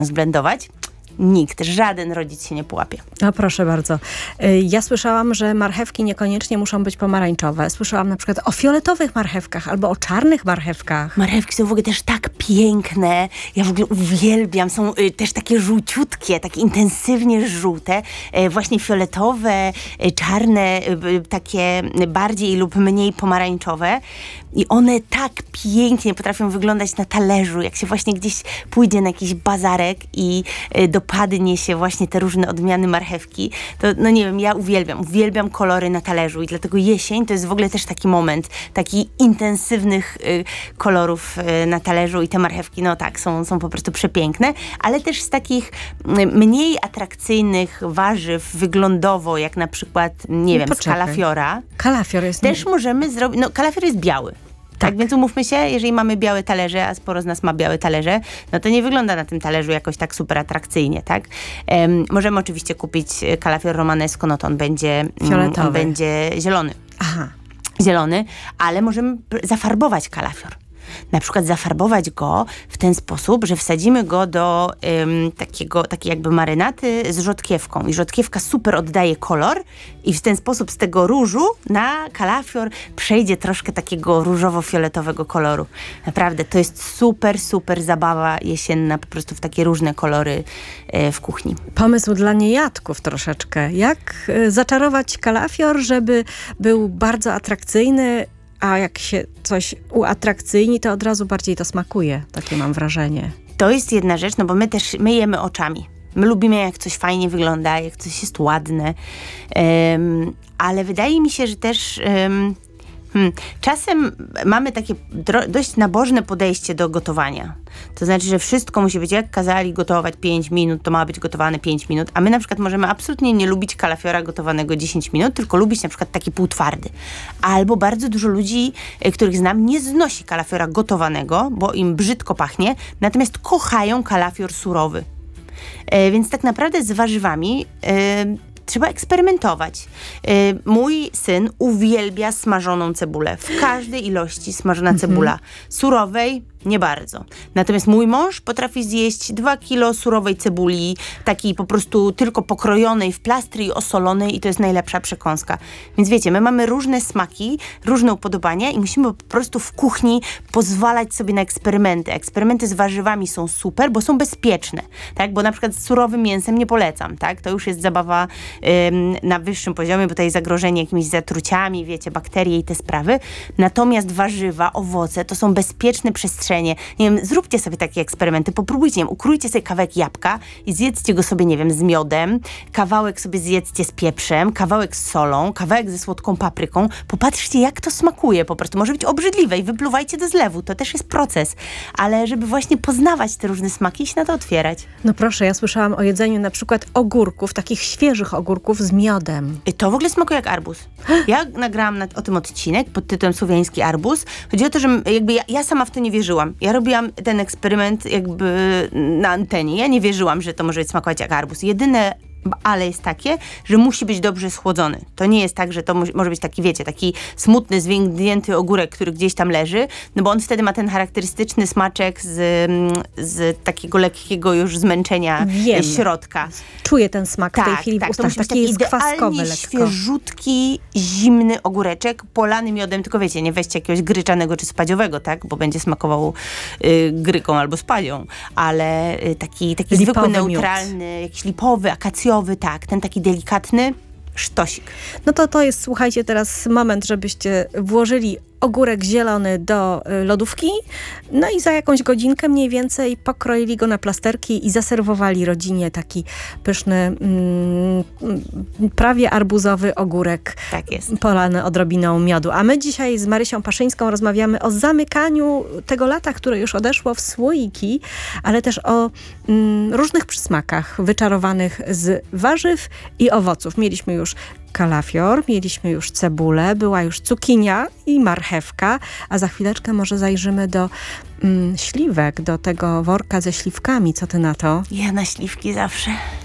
zblendować. Nikt, żaden rodzic się nie połapie. No proszę bardzo. Ja słyszałam, że marchewki niekoniecznie muszą być pomarańczowe. Słyszałam na przykład o fioletowych marchewkach albo o czarnych marchewkach. Marchewki są w ogóle też tak piękne. Ja w ogóle uwielbiam. Są też takie żółciutkie, takie intensywnie żółte. Właśnie fioletowe, czarne, takie bardziej lub mniej pomarańczowe. I one tak pięknie potrafią wyglądać na talerzu, jak się właśnie gdzieś pójdzie na jakiś bazarek i dopadnie się właśnie te różne odmiany marchewki. To, no nie wiem, ja uwielbiam kolory na talerzu i dlatego jesień to jest w ogóle też taki moment, taki intensywnych kolorów na talerzu i te marchewki, no tak, są po prostu przepiękne, ale też z takich mniej atrakcyjnych warzyw wyglądowo, jak na przykład, nie wiem, z kalafiora. Kalafior jest... Też możemy zrobić, no kalafior jest biały. Tak, więc umówmy się, jeżeli mamy białe talerze, a sporo z nas ma białe talerze, no to nie wygląda na tym talerzu jakoś tak super atrakcyjnie, tak? Możemy oczywiście kupić kalafior romanesco, no to on będzie fioletowy. On będzie zielony. Aha. Zielony, ale możemy zafarbować kalafior. Na przykład zafarbować go w ten sposób, że wsadzimy go do takiej jakby marynaty z rzodkiewką. I rzodkiewka super oddaje kolor i w ten sposób z tego różu na kalafior przejdzie troszkę takiego różowo-fioletowego koloru. Naprawdę, to jest super zabawa jesienna, po prostu w takie różne kolory w kuchni. Pomysł dla niejadków troszeczkę. Jak zaczarować kalafior, żeby był bardzo atrakcyjny, a jak się coś uatrakcyjni, to od razu bardziej to smakuje. Takie mam wrażenie. To jest jedna rzecz, no bo my jemy oczami. My lubimy, jak coś fajnie wygląda, jak coś jest ładne. Ale wydaje mi się, że też czasem mamy takie dość nabożne podejście do gotowania. To znaczy, że wszystko musi być, jak kazali gotować 5 minut, to ma być gotowane 5 minut, a my na przykład możemy absolutnie nie lubić kalafiora gotowanego 10 minut, tylko lubić na przykład taki półtwardy. Albo bardzo dużo ludzi, których znam, nie znosi kalafiora gotowanego, bo im brzydko pachnie, natomiast kochają kalafior surowy. Więc tak naprawdę z warzywami trzeba eksperymentować. Mój syn uwielbia smażoną cebulę. W każdej ilości smażona cebula. Surowej nie bardzo. Natomiast mój mąż potrafi zjeść 2 kilo surowej cebuli, takiej po prostu tylko pokrojonej w plastry i osolonej i to jest najlepsza przekąska. Więc wiecie, my mamy różne smaki, różne upodobania i musimy po prostu w kuchni pozwalać sobie na eksperymenty. Eksperymenty z warzywami są super, bo są bezpieczne, tak? Bo na przykład z surowym mięsem nie polecam, tak? To już jest zabawa na wyższym poziomie, bo tutaj zagrożenie jakimiś zatruciami, wiecie, bakterie i te sprawy. Natomiast warzywa, owoce to są bezpieczne przestrzenie. Nie wiem, zróbcie sobie takie eksperymenty, popróbujcie, nie wiem, ukrójcie sobie kawałek jabłka i zjedzcie go sobie, nie wiem, z miodem, kawałek sobie zjedzcie z pieprzem, kawałek z solą, kawałek ze słodką papryką. Popatrzcie, jak to smakuje, po prostu może być obrzydliwe i wypluwajcie do zlewu, to też jest proces, ale żeby właśnie poznawać te różne smaki i się na to otwierać. No proszę, ja słyszałam o jedzeniu na przykład ogórków, takich świeżych ogórków z miodem. To w ogóle smakuje jak arbuz. Ja nagrałam o tym odcinek pod tytułem Słowiański arbuz. Chodzi o to, że jakby ja sama w to nie wierzyłam. Ja robiłam ten eksperyment jakby na antenie. Ja nie wierzyłam, że to może smakować jak arbuz. Jedyne ale jest takie, że musi być dobrze schłodzony. To nie jest tak, że to może być taki, wiecie, taki smutny, zwiędnięty ogórek, który gdzieś tam leży, no bo on wtedy ma ten charakterystyczny smaczek z takiego lekkiego już zmęczenia środka. Czuję ten smak w tej chwili w ustach. Taki jest kwaskowy lekko. Świeżutki, zimny ogóreczek polany miodem, tylko wiecie, nie weźcie jakiegoś gryczanego czy spadziowego, tak? Bo będzie smakował gryką albo spadzią, ale taki zwykły, neutralny, jakiś lipowy, akacjowy, tak, ten taki delikatny sztosik. No to jest, słuchajcie, teraz moment, żebyście włożyli ogórek zielony do lodówki, no i za jakąś godzinkę mniej więcej pokroili go na plasterki i zaserwowali rodzinie taki pyszny, prawie arbuzowy ogórek. Tak jest. Polany odrobiną miodu. A my dzisiaj z Marysią Paszyńską rozmawiamy o zamykaniu tego lata, które już odeszło w słoiki, ale też o różnych przysmakach wyczarowanych z warzyw i owoców. Mieliśmy już kalafior, mieliśmy już cebulę, była już cukinia i marchewka, a za chwileczkę może zajrzymy do śliwek, do tego worka ze śliwkami. Co ty na to? Ja na śliwki zawsze.